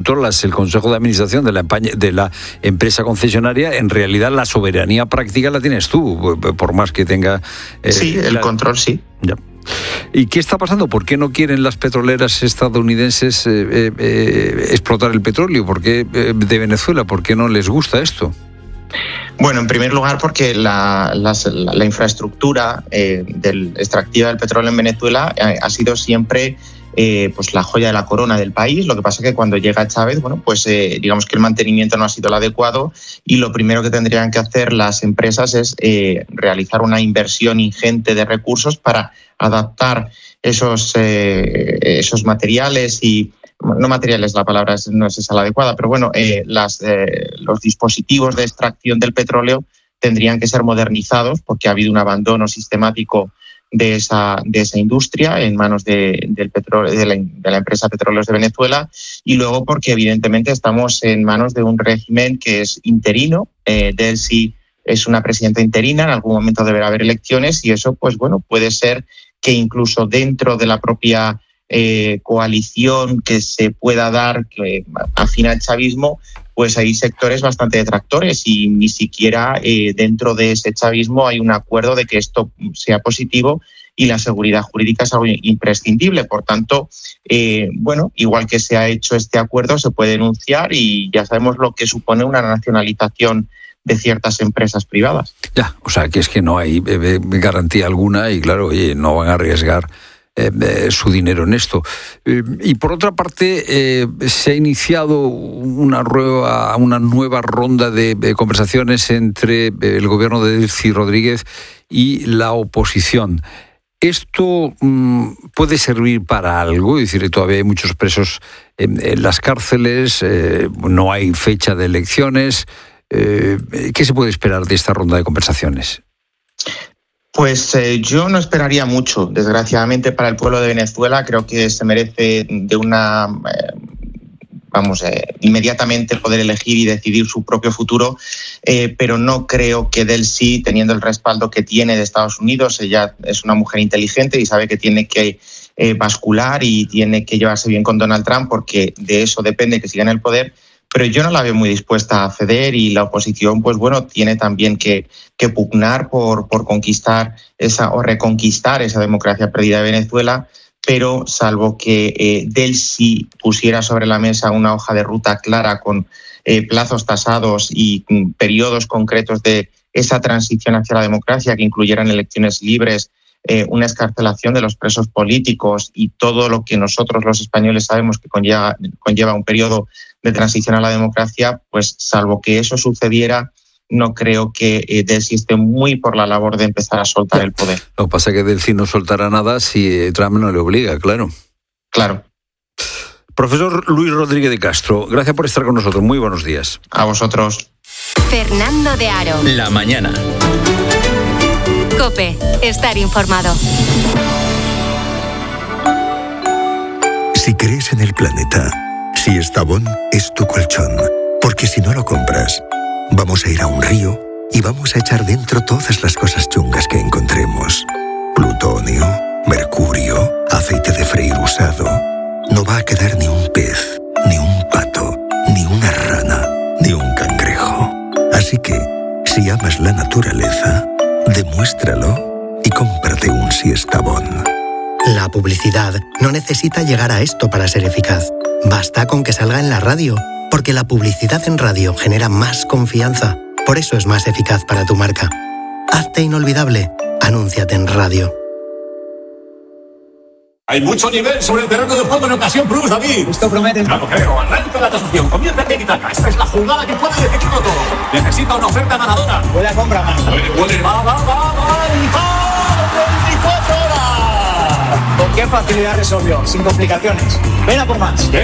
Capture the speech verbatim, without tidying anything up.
controlas el Consejo de Administración de la, de la empresa concesionaria, en realidad la soberanía práctica la tienes tú, por más que tenga... Eh, sí, el la... control sí. Ya. ¿Y qué está pasando? ¿Por qué no quieren las petroleras estadounidenses eh, eh, eh, explotar el petróleo? ¿Por qué eh, de Venezuela? ¿Por qué no les gusta esto? Bueno, en primer lugar porque la, la, la infraestructura eh, del, extractiva del petróleo en Venezuela eh, ha sido siempre eh, pues la joya de la corona del país. Lo que pasa es que cuando llega Chávez, bueno, pues eh, digamos que el mantenimiento no ha sido el adecuado y lo primero que tendrían que hacer las empresas es eh, realizar una inversión ingente de recursos para adaptar esos, eh, esos materiales y no materiales, la palabra no es esa la adecuada, pero bueno, eh, las, eh, los dispositivos de extracción del petróleo tendrían que ser modernizados porque ha habido un abandono sistemático de esa, de esa industria en manos de, del petróleo, de, la, de la empresa Petróleos de Venezuela, y luego porque evidentemente estamos en manos de un régimen que es interino. eh, Delcy es una presidenta interina, en algún momento deberá haber elecciones y eso pues bueno puede ser que incluso dentro de la propia Eh, coalición que se pueda dar que afina al chavismo, pues hay sectores bastante detractores y ni siquiera eh, dentro de ese chavismo hay un acuerdo de que esto sea positivo y la seguridad jurídica es algo imprescindible. Por tanto, eh, bueno, igual que se ha hecho este acuerdo, se puede denunciar y ya sabemos lo que supone una nacionalización de ciertas empresas privadas. Ya, o sea, que es que no hay eh, garantía alguna y claro, oye, no van a arriesgar Eh, eh, su dinero en esto. Eh, y por otra parte, eh, se ha iniciado una nueva, una nueva ronda de, de conversaciones entre el gobierno de Delcy Rodríguez y la oposición. ¿Esto mmm, puede servir para algo? Es decir, todavía hay muchos presos en, en las cárceles, eh, no hay fecha de elecciones. Eh, ¿Qué se puede esperar de esta ronda de conversaciones? Pues eh, yo no esperaría mucho, desgraciadamente para el pueblo de Venezuela. Creo que se merece de una, eh, vamos, eh, inmediatamente poder elegir y decidir su propio futuro, eh, pero no creo que Delcy, teniendo el respaldo que tiene de Estados Unidos, ella es una mujer inteligente y sabe que tiene que eh, bascular y tiene que llevarse bien con Donald Trump porque de eso depende que siga en el poder. Pero yo no la veo muy dispuesta a ceder y la oposición, pues bueno, tiene también que, que pugnar por, por conquistar esa o reconquistar esa democracia perdida de Venezuela, pero salvo que eh, Delcy pusiera sobre la mesa una hoja de ruta clara con eh, plazos tasados y mm, periodos concretos de esa transición hacia la democracia que incluyeran elecciones libres, eh, una excarcelación de los presos políticos y todo lo que nosotros los españoles sabemos que conlleva, conlleva un periodo de transición a la democracia, pues salvo que eso sucediera, no creo que eh, Delcy esté muy por la labor de empezar a soltar el poder. Lo que pasa es que Delcy no soltará nada si eh, Trump no le obliga, claro. Claro. Profesor Luis Rodríguez de Castro, gracias por estar con nosotros. Muy buenos días. A vosotros. Fernando de Aro. La mañana. COPE. Estar informado. Si crees en el planeta, si Estavón es tu colchón, porque si no lo compras, vamos a ir a un río y vamos a echar dentro todas las cosas chungas que encontremos. Plutonio, mercurio, aceite de freír usado. No va a quedar ni un pez, ni un pato, ni una rana, ni un cangrejo. Así que, si amas la naturaleza, demuéstralo y cómprate un Siestabón. La publicidad no necesita llegar a esto para ser eficaz. Basta con que salga en la radio, porque la publicidad en radio genera más confianza. Por eso es más eficaz para tu marca. Hazte inolvidable. Anúnciate en radio. Hay mucho nivel sobre el terreno de juego en Ocasión Plus, David. Esto promete. No lo creo. Arranca la tasación. Comienza el tiki-taka. Esta es la jugada que puede decidirlo todo. Necesita una oferta ganadora. Puede compra más. Puede, puede. Va, va, va, va. veinticuatro horas. ¿Con qué facilidad resolvió? Sin complicaciones. Ven a por más. Ven